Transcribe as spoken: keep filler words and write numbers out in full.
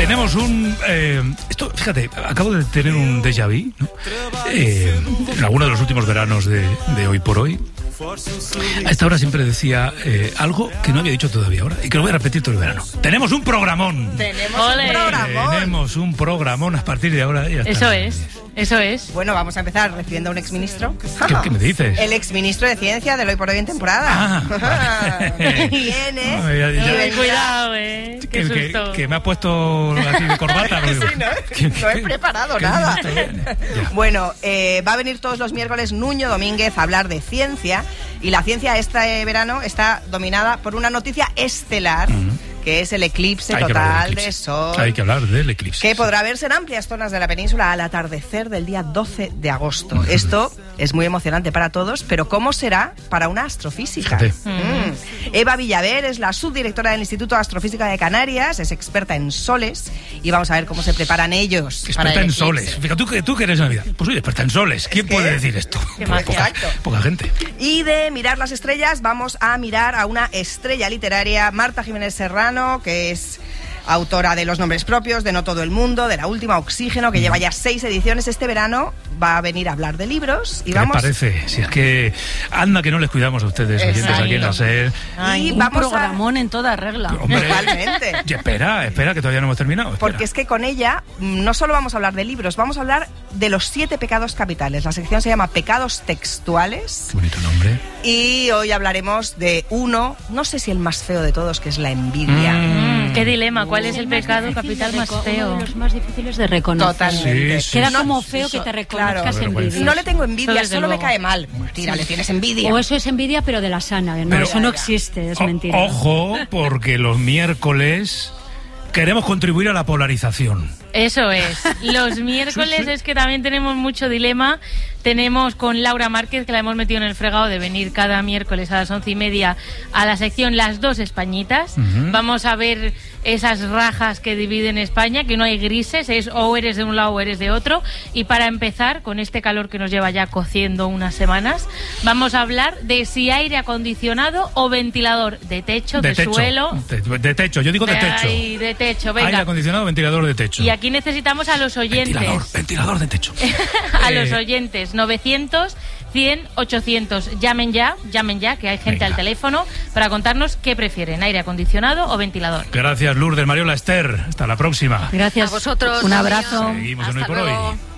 tenemos un... Eh, esto, fíjate, acabo de tener un déjà vu, ¿no? Eh, en alguno de los últimos veranos de, de Hoy por Hoy. A esta hora siempre decía eh, algo que no había dicho todavía ahora y que lo voy a repetir todo el verano. ¡Tenemos un programón! ¡Tenemos ¡Ole! un programón! Tenemos un programón a partir de ahora. Ya está. Eso es, eso es. Bueno, vamos a empezar recibiendo a un exministro. ¿Qué, ¿Qué me dices? El exministro de Ciencia del Hoy por Hoy en temporada. Ah, Viene. No, ya, ya, Ay, cuidado, eh. Qué que, susto. Que, que me ha puesto así de corbata. Sí, ¿no? ¿Qué, no he qué, preparado qué nada. Bueno, eh, va a venir todos los miércoles Nuño Domínguez a hablar de ciencia. Y la ciencia este verano está dominada por una noticia estelar, uh-huh. que es el eclipse Hay total eclipse. de sol. Hay que hablar del eclipse. Que podrá verse en amplias zonas de la península al atardecer del día doce de agosto. Uh-huh. Esto es muy emocionante para todos, pero ¿cómo será para una astrofísica? Mm. Eva Villaver es la subdirectora del Instituto de Astrofísica de Canarias, es experta en soles y vamos a ver cómo se preparan ellos. Experta para el en eclipse. soles. Fíjate, tú que tú que eres Navidad. Pues soy experta en soles. ¿Quién ¿Es puede que? decir esto? Qué Pues poca, Exacto. poca gente. Y de mirar las estrellas vamos a mirar a una estrella literaria, Marta Jiménez Serrano, que es autora de Los nombres propios, de No todo el mundo, de La última Oxígeno, que mm. lleva ya seis ediciones. Este verano va a venir a hablar de libros y ¿Qué vamos... me parece? Si es que anda que no les cuidamos a ustedes, oyentes Exacto. aquí en la SER. Ay, y un vamos programón a... en toda regla. Hombre, Totalmente. Y espera, espera, que todavía no hemos terminado. Espera. Porque es que con ella no solo vamos a hablar de libros, vamos a hablar de los siete pecados capitales. La sección se llama Pecados Textuales. Qué bonito nombre. Y hoy hablaremos de uno, no sé si el más feo de todos, que es la envidia. Mm, qué dilema, ¿cuál es el más pecado difícil capital de más reco- feo? Uno de los más difíciles de reconocer. Totalmente. Sí, sí, Queda sí. como feo eso, que te claro. reconozcas Vergüenza. envidia. No le tengo envidia, Eso desde solo me luego. cae mal. Mentira, le tienes envidia. O eso es envidia, pero de la sana. No, Pero- eso no existe, es O- mentira. Ojo, porque los miércoles queremos contribuir a la polarización. Eso es. Los miércoles Sí, sí. es que también tenemos mucho dilema. Tenemos con Laura Márquez, que la hemos metido en el fregado de venir cada miércoles a las once y media a la sección Las Dos Españitas. Uh-huh. Vamos a ver esas rajas que dividen España, que no hay grises, es o eres de un lado o eres de otro. Y para empezar, con este calor que nos lleva ya cociendo unas semanas, vamos a hablar de si aire acondicionado o ventilador, de techo, de, De techo. suelo. De, de techo, yo digo de techo. Ay, de techo, Aire venga. acondicionado, ventilador de techo. Y aquí necesitamos a los oyentes. Ventilador, ventilador de techo. a Eh, los oyentes, novecientos, cien, ochocientos. Llamen ya, llamen ya, que hay gente Venga. al teléfono para contarnos qué prefieren, aire acondicionado o ventilador. Gracias, Lourdes, Mariola, Esther. Hasta la próxima. Gracias. A vosotros. Un abrazo. Seguimos en Hoy Hasta por luego. Hoy.